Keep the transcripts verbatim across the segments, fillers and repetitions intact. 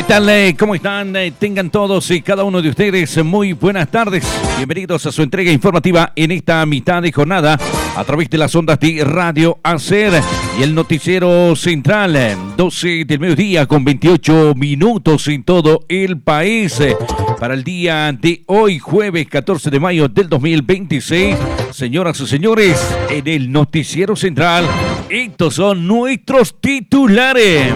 tal? Eh, ¿Cómo están? Eh, tengan todos y cada uno de ustedes muy buenas tardes. Bienvenidos a su entrega informativa en esta mitad de jornada a través de las ondas de Radio Hacer y el noticiero central. doce del mediodía con veintiocho minutos en todo el país. Para el día de hoy, jueves catorce de mayo del dos mil veintiséis. Señoras y señores, en el noticiero central, estos son nuestros titulares.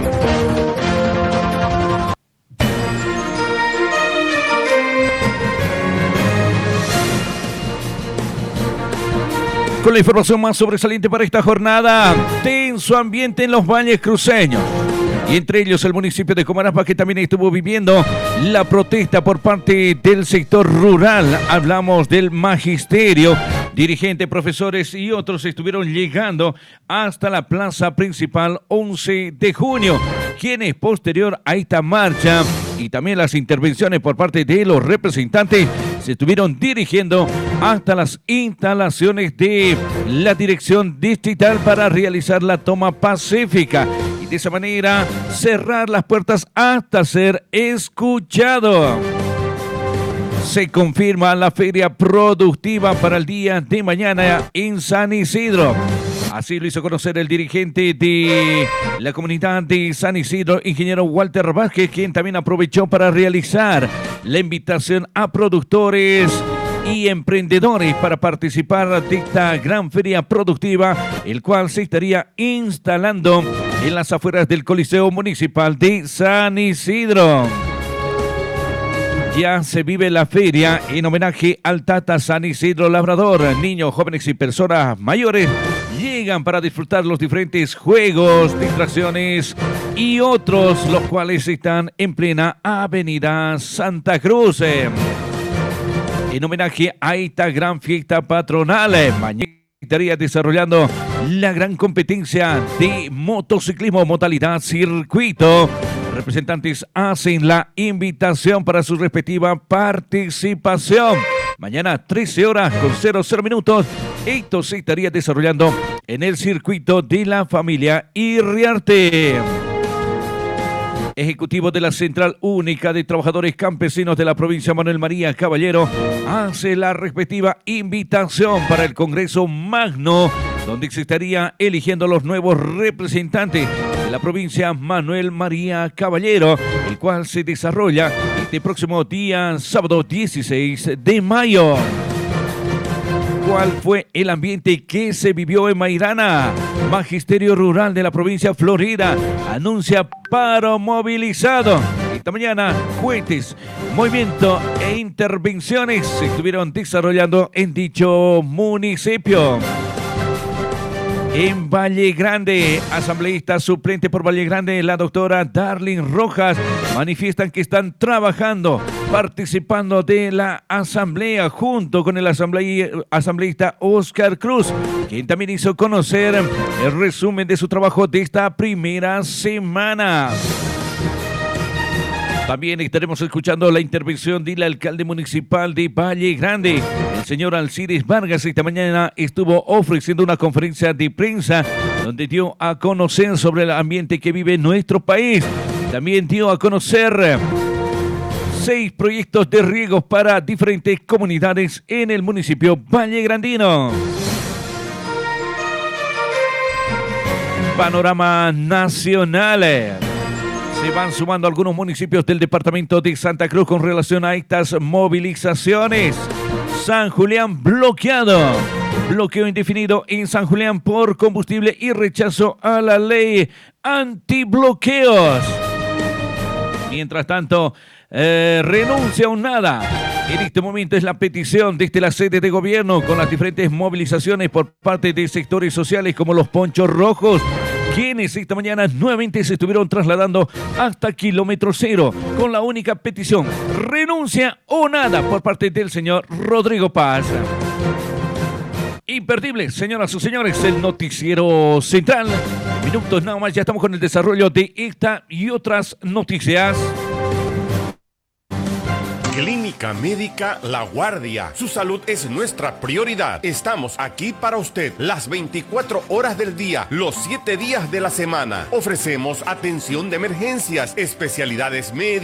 Con la información más sobresaliente para esta jornada, tenso ambiente en los valles cruceños. Y entre ellos el municipio de Comarapa, que también estuvo viviendo la protesta por parte del sector rural. Hablamos del magisterio, dirigentes, profesores y otros estuvieron llegando hasta la plaza principal once de junio, quienes posterior a esta marcha y también las intervenciones por parte de los representantes se estuvieron dirigiendo hasta las instalaciones de la dirección distrital para realizar la toma pacífica y de esa manera cerrar las puertas hasta ser escuchado. Se confirma la feria productiva para el día de mañana en San Isidro. Así lo hizo conocer el dirigente de la comunidad de San Isidro, ingeniero Walter Vázquez, quien también aprovechó para realizar la invitación a productores y emprendedores para participar de esta gran feria productiva, el cual se estaría instalando en las afueras del Coliseo Municipal de San Isidro. Ya se vive la feria en homenaje al Tata San Isidro Labrador. Niños, jóvenes y personas mayores llegan para disfrutar los diferentes juegos, distracciones y otros, los cuales están en plena Avenida Santa Cruz. En homenaje a esta gran fiesta patronal, mañana estaría desarrollando la gran competencia de motociclismo modalidad circuito. Representantes hacen la invitación para su respectiva participación. Mañana trece horas con cero cero minutos. Esto se estaría desarrollando en el circuito de la familia Irriarte. Ejecutivo de la Central Única de Trabajadores Campesinos de la provincia Manuel María Caballero hace la respectiva invitación para el Congreso Magno, donde se estaría eligiendo los nuevos representantes de la provincia Manuel María Caballero, el cual se desarrolla este próximo día, sábado dieciséis de mayo. ¿Cuál fue el ambiente que se vivió en Mairana? Magisterio Rural de la provincia Florida anuncia paro movilizado. Esta mañana, jueces, movimiento e intervenciones se estuvieron desarrollando en dicho municipio. En Valle Grande, asambleísta suplente por Valle Grande, la doctora Darlene Rojas, manifiestan que están trabajando, participando de la asamblea junto con el asamble asambleísta Oscar Cruz, quien también hizo conocer el resumen de su trabajo de esta primera semana. También estaremos escuchando la intervención del alcalde municipal de Valle Grande, el señor Alcides Vargas. Esta mañana estuvo ofreciendo una conferencia de prensa donde dio a conocer sobre el ambiente que vive nuestro país. También dio a conocer seis proyectos de riegos para diferentes comunidades en el municipio vallegrandino. Panorama nacional. Se van sumando algunos municipios del departamento de Santa Cruz con relación a estas movilizaciones. San Julián bloqueado. Bloqueo indefinido en San Julián por combustible y rechazo a la ley antibloqueos. Mientras tanto, eh, renuncia a un nada. En este momento es la petición desde la sede de gobierno con las diferentes movilizaciones por parte de sectores sociales como los Ponchos Rojos, quienes esta mañana nuevamente se estuvieron trasladando hasta kilómetro cero con la única petición: renuncia o nada por parte del señor Rodrigo Paz. Imperdible, señoras y señores, el noticiero central. En minutos nada más ya estamos con el desarrollo de esta y otras noticias. Clínica Médica La Guardia. Su salud es nuestra prioridad. Estamos aquí para usted las veinticuatro horas del día, los siete días de la semana. Ofrecemos atención de emergencias, especialidades médicas.